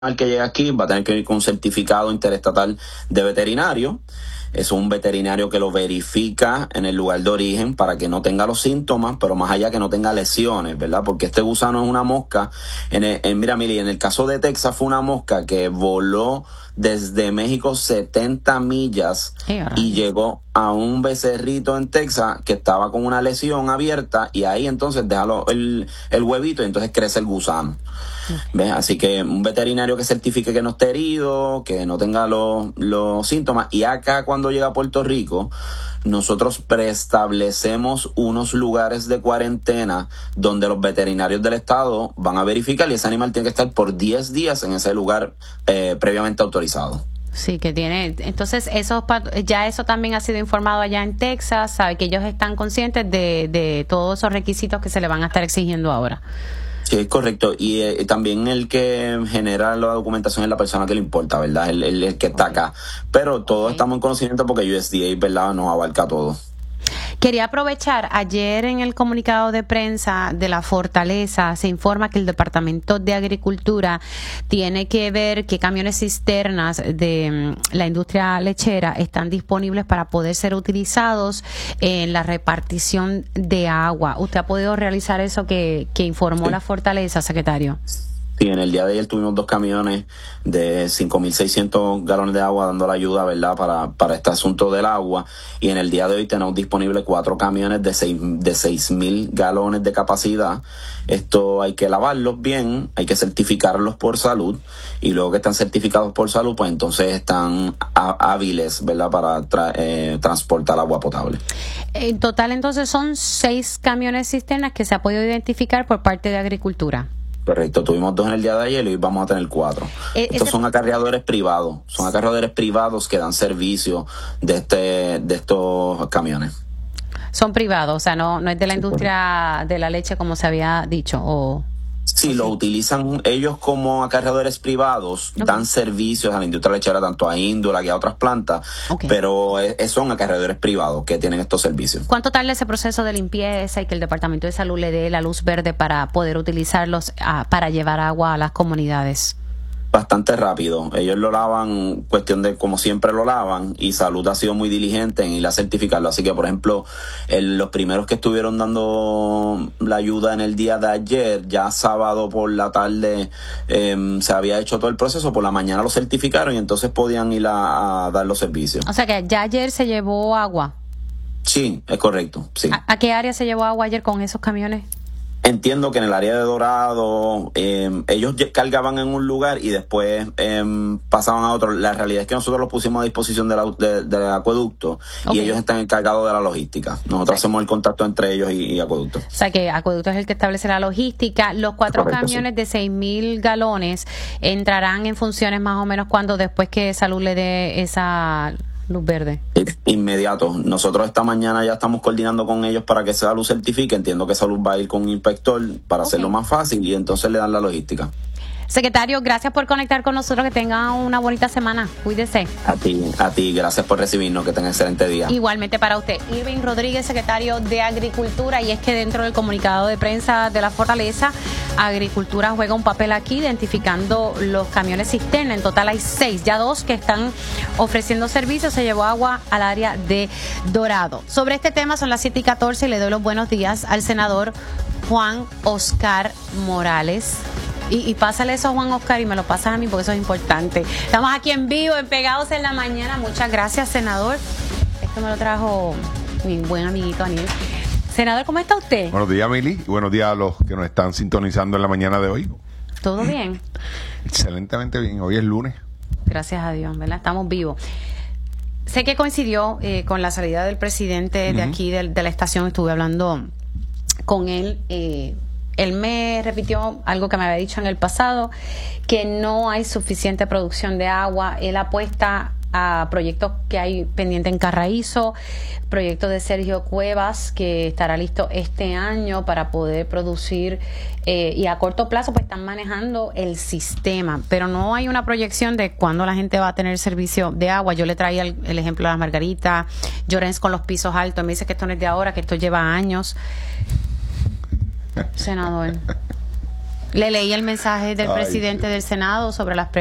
al que llegue aquí va a tener que ir con un certificado interestatal de veterinario. Es un veterinario que lo verifica en el lugar de origen para que no tenga los síntomas, pero más allá que no tenga lesiones, ¿verdad? Porque este gusano es una mosca. Mira, Mili, en el caso de Texas fue una mosca que voló desde México 70 millas y llegó a un becerrito en Texas que estaba con una lesión abierta y ahí entonces deja el huevito y entonces crece el gusano. ¿Ves? Así que un veterinario que certifique que no esté herido, que no tenga los síntomas. Y acá cuando llega a Puerto Rico, nosotros preestablecemos unos lugares de cuarentena donde los veterinarios del estado van a verificar y ese animal tiene que estar por 10 días en ese lugar previamente autorizado. Sí, que tiene. Entonces, ya eso también ha sido informado allá en Texas, sabe que ellos están conscientes de todos esos requisitos que se le van a estar exigiendo ahora. Sí, es correcto. Y también el que genera la documentación es la persona que le importa, ¿verdad? El que está acá. Pero todos estamos en conocimiento porque USDA, ¿verdad?, nos abarca todo. Quería aprovechar, ayer en el comunicado de prensa de la Fortaleza se informa que el Departamento de Agricultura tiene que ver qué camiones cisternas de la industria lechera están disponibles para poder ser utilizados en la repartición de agua. ¿Usted ha podido realizar eso que informó la Fortaleza, secretario? Sí, en el día de ayer tuvimos 2 camiones de 5.600 galones de agua dando la ayuda, ¿verdad?, para este asunto del agua. Y en el día de hoy tenemos disponibles 4 camiones de 6.000 galones de capacidad. Esto hay que lavarlos bien, hay que certificarlos por salud. Y luego que están certificados por salud, pues entonces están hábiles, ¿verdad?, para transportar agua potable. En total, entonces, son 6 camiones cisternas que se ha podido identificar por parte de Agricultura. Correcto, tuvimos 2 en el día de ayer y hoy vamos a tener 4. Estos son acarreadores privados, que dan servicio de estos camiones. Son privados, o sea, no es de la industria de la leche como se había dicho, Sí, lo utilizan ellos como acarreadores privados, dan servicios a la industria lechera, tanto a Índola que a otras plantas, pero son acarreadores privados que tienen estos servicios. ¿Cuánto tarda ese proceso de limpieza y que el Departamento de Salud le dé la luz verde para poder utilizarlos para llevar agua a las comunidades? Bastante rápido. Ellos lo lavan, cuestión de como siempre lo lavan, y Salud ha sido muy diligente en ir a certificarlo. Así que, por ejemplo, los primeros que estuvieron dando la ayuda en el día de ayer, ya sábado por la tarde se había hecho todo el proceso, por la mañana lo certificaron y entonces podían ir a dar los servicios. O sea que ya ayer se llevó agua. Sí, es correcto, sí. ¿A qué área se llevó agua ayer con esos camiones? Entiendo que en el área de Dorado ellos cargaban en un lugar y después pasaban a otro. La realidad es que nosotros los pusimos a disposición del acueducto y ellos están encargados de la logística. Nosotros hacemos el contacto entre ellos y acueducto. O sea que acueducto es el que establece la logística. Los 4 camiones de 6.000 galones entrarán en funciones más o menos cuando después que Salud le dé esa luz verde. Inmediato. Nosotros esta mañana ya estamos coordinando con ellos para que Salud certifique. Entiendo que Salud va a ir con un inspector para hacerlo más fácil y entonces le dan la logística. Secretario, gracias por conectar con nosotros. Que tenga una bonita semana. Cuídese. A ti, gracias por recibirnos. Que tenga excelente día. Igualmente para usted. Irving Rodríguez, secretario de Agricultura. Y es que dentro del comunicado de prensa de la Fortaleza, Agricultura juega un papel aquí identificando los camiones cisterna. En total hay 6, ya 2 que están ofreciendo servicios. Se llevó agua al área de Dorado. Sobre este tema son las 7:14 y le doy los buenos días al senador Juan Oscar Morales. Y pásale eso a Juan Oscar y me lo pasas a mí porque eso es importante. Estamos aquí en vivo, en Pegados en la Mañana. Muchas gracias, senador. Esto me lo trajo mi buen amiguito Daniel. Senador, ¿cómo está usted? Buenos días, Mili, y buenos días a los que nos están sintonizando en la mañana de hoy. ¿Todo bien? Excelentemente bien. Hoy es lunes. Gracias a Dios, ¿verdad? Estamos vivos. Sé que coincidió con la salida del presidente de aquí, de la estación. Estuve hablando con él. Él me repitió algo que me había dicho en el pasado, que no hay suficiente producción de agua. Él apuesta a proyectos que hay pendiente en Carraízo, proyecto de Sergio Cuevas que estará listo este año para poder producir y a corto plazo pues están manejando el sistema, pero no hay una proyección de cuándo la gente va a tener servicio de agua. Yo le traía el ejemplo de las Margaritas, Llorens con los pisos altos, me dice que esto no es de ahora, que esto lleva años. Senador. Le leí el mensaje del Ay, presidente Dios. del Senado sobre las